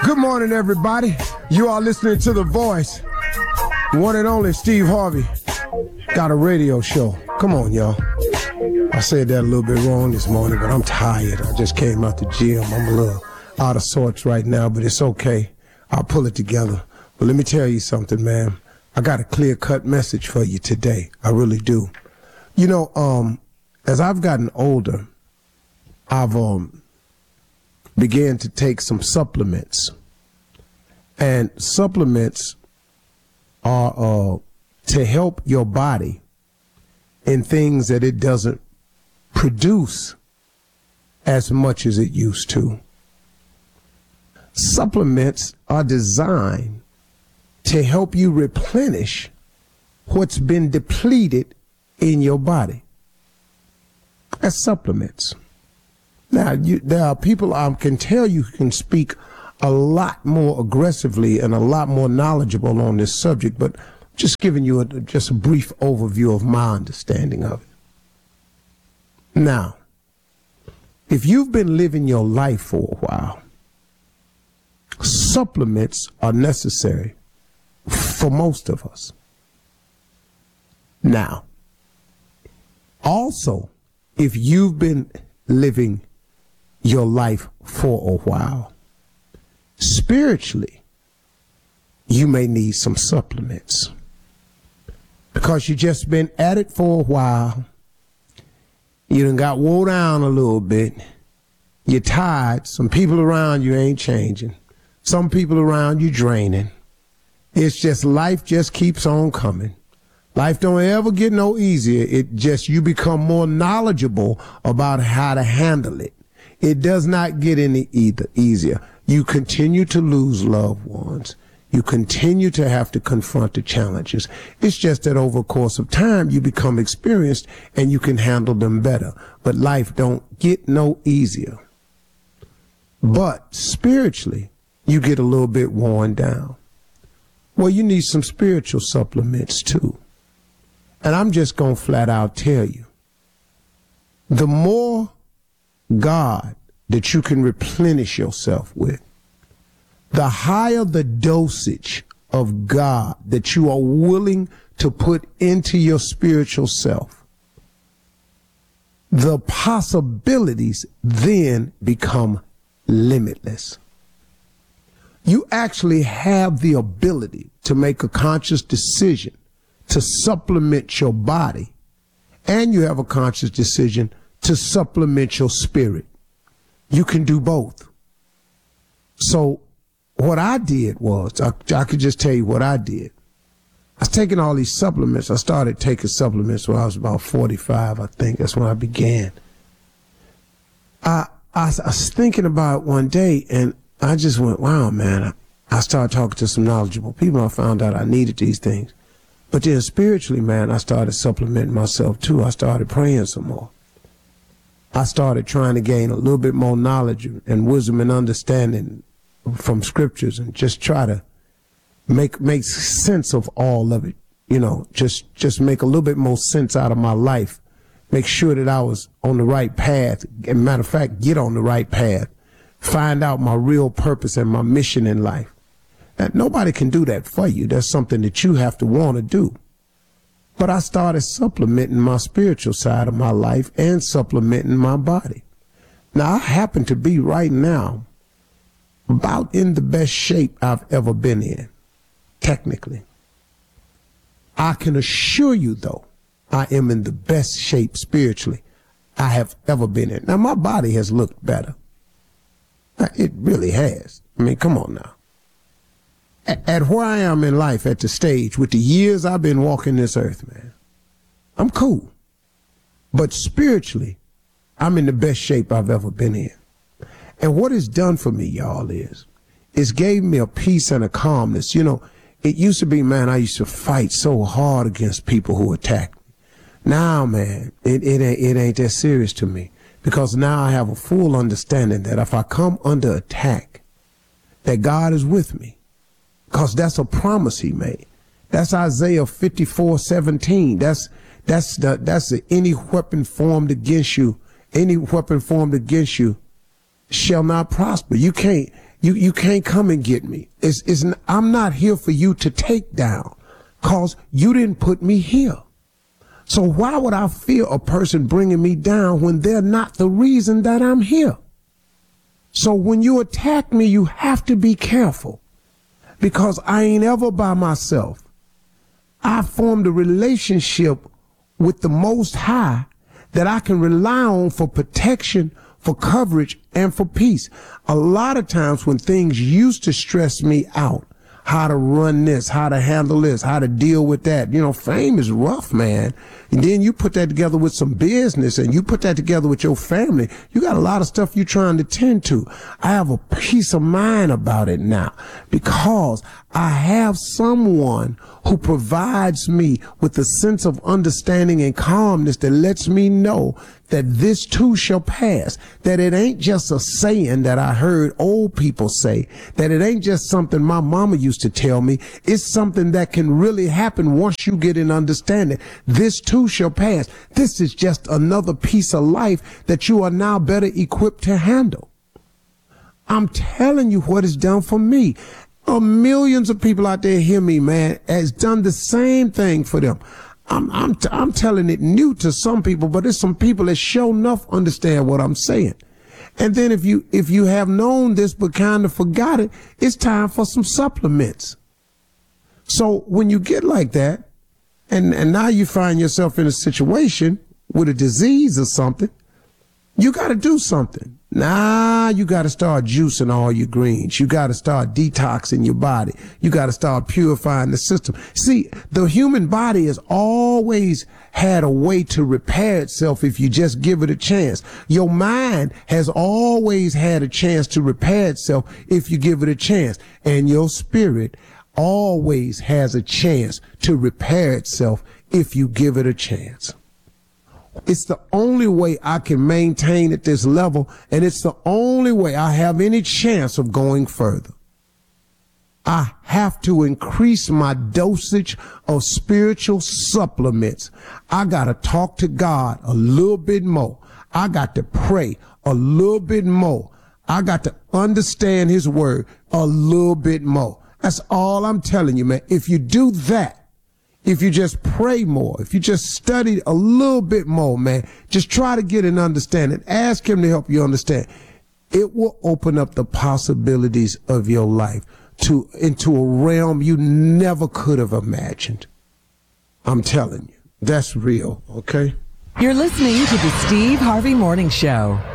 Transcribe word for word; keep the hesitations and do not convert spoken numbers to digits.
Good morning, everybody. You are listening to The Voice. One and only Steve Harvey got a radio show. Come on, y'all. I said that a little bit wrong this morning, but I'm tired. I just came out the gym. I'm a little out of sorts right now, but it's okay. I'll pull it together. But let me tell you something, man. I got a clear-cut message for you today. I really do. You know, um, as I've gotten older, I've um began to take some supplements. And supplements are uh, to help your body in things that it doesn't produce as much as it used to. Supplements are designed to help you replenish what's been depleted in your body. That's supplements. Now, you, there are people I can tell you can speak a lot more aggressively and a lot more knowledgeable on this subject, but just giving you a, just a brief overview of my understanding of it. Now, if you've been living your life for a while, supplements are necessary for most of us. Now, also, if you've been living your life for a while, spiritually, you may need some supplements because you just been at it for a while. You done got wore down a little bit. You're tired. Some people around you ain't changing. Some people around you draining. It's just life just keeps on coming. Life don't ever get no easier. It just, you become more knowledgeable about how to handle it. It does not get any either easier. You continue to lose loved ones. You continue to have to confront the challenges. It's just that over a course of time, you become experienced and you can handle them better. But life don't get no easier. But spiritually, you get a little bit worn down. Well, you need some spiritual supplements too. And I'm just going to flat out tell you, the more God that you can replenish yourself with, the higher the dosage of God that you are willing to put into your spiritual self, the possibilities then become limitless. You actually have the ability to make a conscious decision to supplement your body, and you have a conscious decision to supplement your spirit. You can do both. So what I did was, I, I could just tell you what I did. I was taking all these supplements. I started taking supplements when I was about forty-five, I think. That's when I began. I, I, I was thinking about it one day, and I just went, wow, man. I, I started talking to some knowledgeable people. I found out I needed these things. But then spiritually, man, I started supplementing myself too. I started praying some more. I started trying to gain a little bit more knowledge and wisdom and understanding from scriptures and just try to make make sense of all of it. You know, just just make a little bit more sense out of my life. Make sure that I was on the right path. As a matter of fact, get on the right path. Find out my real purpose and my mission in life. And nobody can do that for you. That's something that you have to want to do. But I started supplementing my spiritual side of my life and supplementing my body. Now, I happen to be right now about in the best shape I've ever been in, technically. I can assure you, though, I am in the best shape spiritually I have ever been in. Now, my body has looked better. It really has. I mean, come on now. At where I am in life, at the stage, with the years I've been walking this earth, man, I'm cool. But spiritually, I'm in the best shape I've ever been in. And what it's done for me, y'all, is it's gave me a peace and a calmness. You know, it used to be, man, I used to fight so hard against people who attacked me. Now, man, it, it, ain't, it ain't that serious to me, because now I have a full understanding that if I come under attack, that God is with me. Because that's a promise he made. That's Isaiah fifty-four seventeen. That's that's the that's the any weapon formed against you, any weapon formed against you shall not prosper. You can't You you can't come and get me. It's, it's, I'm not here for you to take down, cause you didn't put me here. So why would I fear a person bringing me down when they're not the reason that I'm here? So when you attack me, you have to be careful, because I ain't ever by myself. I formed a relationship with the Most High that I can rely on for protection, for coverage, and for peace. A lot of times when things used to stress me out, how to run this, how to handle this, how to deal with that. You know, fame is rough, man. And then you put that together with some business, and you put that together with your family. You got a lot of stuff you're trying to tend to. I have a peace of mind about it now, because I have someone who provides me with a sense of understanding and calmness that lets me know that this too shall pass, that it ain't just a saying that I heard old people say, that it ain't just something my mama used to tell me. It's something that can really happen once you get an understanding. This too shall pass. This is just another piece of life that you are now better equipped to handle. I'm telling you what it's done for me. Uh, millions of people out there hear me, man, has done the same thing for them. I'm, I'm, t- I'm telling it new to some people, but there's some people that sure enough understand what I'm saying. And then if you, if you have known this but kind of forgot it, it's time for some supplements. So when you get like that, and, and now you find yourself in a situation with a disease or something, you got to do something. Now you got to start juicing all your greens. You got to start detoxing your body. You got to start purifying the system. See, the human body has always had a way to repair itself if you just give it a chance. Your mind has always had a chance to repair itself if you give it a chance. And your spirit always has a chance to repair itself if you give it a chance. It's the only way I can maintain at this level, and it's the only way I have any chance of going further. I have to increase my dosage of spiritual supplements. I got to talk to God a little bit more. I got to pray a little bit more. I got to understand his word a little bit more. That's all I'm telling you, man. If you do that, if you just pray more, if you just study a little bit more, man, just try to get an understanding. Ask him to help you understand. It will open up the possibilities of your life to into a realm you never could have imagined. I'm telling you, that's real, okay? You're listening to the Steve Harvey Morning Show.